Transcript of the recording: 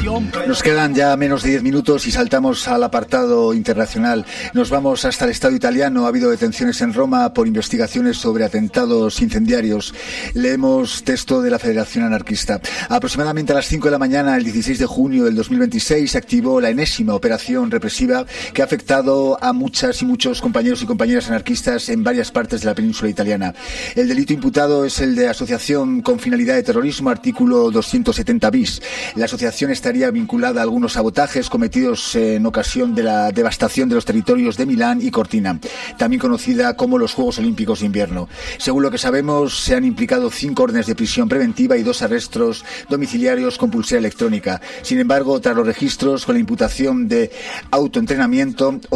Nos quedan ya menos de 10 minutos y saltamos al apartado internacional. Nos vamos hasta el Estado italiano. Ha habido detenciones en Roma por investigaciones sobre atentados incendiarios. Leemos texto de la Federación Anarquista. Aproximadamente a las 5 de la mañana, el 16 de junio del 2026, se activó la enésima operación represiva que ha afectado a muchas y muchos compañeros y compañeras anarquistas en varias partes de la península italiana. El delito imputado es el de asociación con finalidad de terrorismo, artículo 270 bis. La asociación estaría vinculada a algunos sabotajes cometidos en ocasión de la devastación de los territorios de Milán y Cortina, también conocida como los Juegos Olímpicos de Invierno. Según lo que sabemos, se han implicado 5 órdenes de prisión preventiva y 2 arrestos domiciliarios con pulsera electrónica. Sin embargo, tras los registros con la imputación de autoentrenamiento,